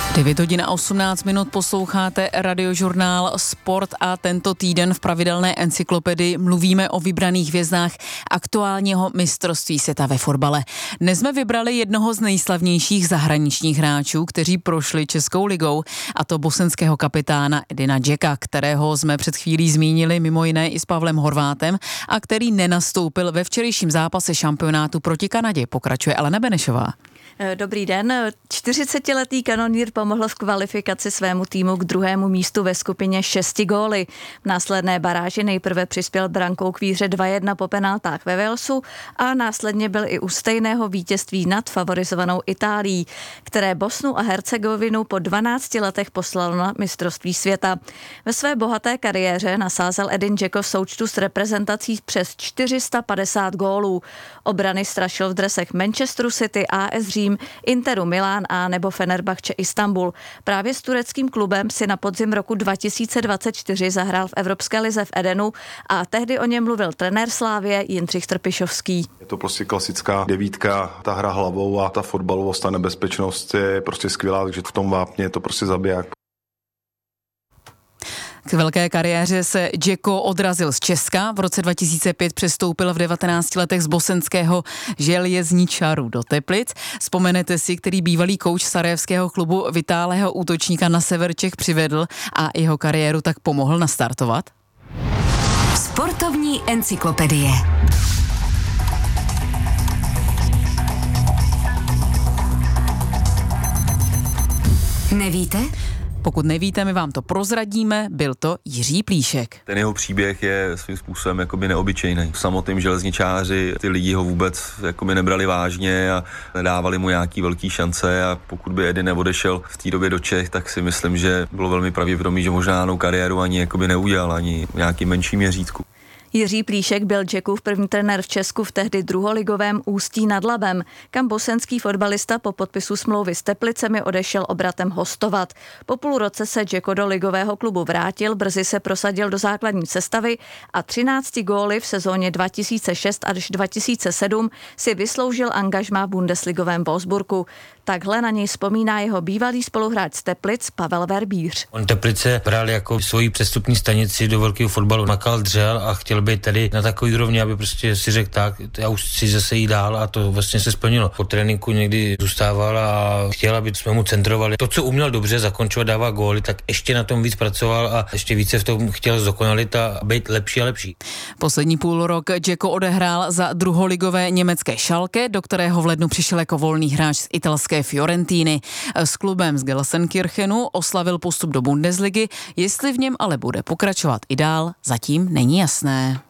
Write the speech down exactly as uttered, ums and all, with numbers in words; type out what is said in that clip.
devět hodin a osmnáct minut posloucháte Radiožurnál Sport a tento týden v pravidelné encyklopedii mluvíme o vybraných hvězdách aktuálního mistrovství světa ve fotbale. Dnes jsme vybrali jednoho z nejslavnějších zahraničních hráčů, kteří prošli Českou ligou, a to bosenského kapitána Edina Dzeka, kterého jsme před chvílí zmínili mimo jiné i s Pavlem Horvátem a který nenastoupil ve včerejším zápase šampionátu proti Kanadě. Pokračuje Alena Benešová. Dobrý den. čtyřicetiletý kanonýr pomohl v kvalifikaci svému týmu k druhému místu ve skupině šesti góly. V následné baráži nejprve přispěl brankou k výhře dva jedna po penaltách ve Walesu a následně byl i u stejného vítězství nad favorizovanou Itálií, které Bosnu a Hercegovinu po dvanácti letech poslalo na mistrovství světa. Ve své bohaté kariéře nasázel Edin Dzeko v součtu s reprezentací přes čtyři sta padesát gólů. Obrany strašil v dresech Manchesteru City, A S Řím, Interu Milán a nebo Fenerbahče Istanbul. Právě s tureckým klubem si na podzim roku dva tisíce dvacet čtyři zahrál v Evropské lize v Edenu a tehdy o něm mluvil trenér Slávie Jindřich Trpišovský. Je to prostě klasická devítka, ta hra hlavou a ta fotbalovost a nebezpečnost je prostě skvělá, takže v tom vápně je to prostě zabiják. K velké kariéře se Dzeko odrazil z Česka. V roce dva tisíce pět přestoupil v devatenácti letech z bosenského Željezničaru do Teplic. Vzpomenete si, který bývalý kouč sarajevského klubu vytálého útočníka na sever Čech přivedl a jeho kariéru tak pomohl nastartovat? Sportovní encyklopedie. Nevíte? Pokud nevíte, my vám to prozradíme, byl to Jiří Plíšek. Ten jeho příběh je svým způsobem jakoby neobyčejný. Samotným železničáři, ty lidi ho vůbec jakoby nebrali vážně a nedávali mu nějaký velký šance, a pokud by Edin neodešel v té době do Čech, tak si myslím, že bylo velmi pravděpodobné, že možná žádnou kariéru ani jakoby neudělal, ani v nějakým menším měřítku. Jiří Plíšek byl Dzekův první trenér v Česku v tehdy druholigovém Ústí nad Labem, kam bosenský fotbalista po podpisu smlouvy s Teplicemi odešel obratem hostovat. Po půl roce se Dzeko do ligového klubu vrátil, brzy se prosadil do základní sestavy a třinácti góly v sezóně dva tisíce šest až dva tisíce sedm si vysloužil angažmá v bundesligovém Wolfsburgu. Takhle na něj vzpomíná jeho bývalý spoluhráč z Teplic Pavel Verbíř. On Teplice bral jako svoji přestupní stanici do velkého fotbalu, makal, dřel a chtěl být tady na takový úrovni, aby prostě si řekl tak, já už chci zase jít dál, a to vlastně se splnilo. Po tréninku někdy zůstával a chtěl, aby jsme mu centrovali. To, co uměl dobře zakončovat, dává góly, tak ještě na tom víc pracoval a ještě více v tom chtěl zdokonalit a být lepší a lepší. Poslední půl rok Dzeko odehrál za druholigové německé Schalke, do kterého v lednu přišel jako volný hráč z italské Fiorentíny. S klubem z Gelsenkirchenu oslavil postup do Bundesligy, jestli v něm ale bude pokračovat i dál, zatím není jasné.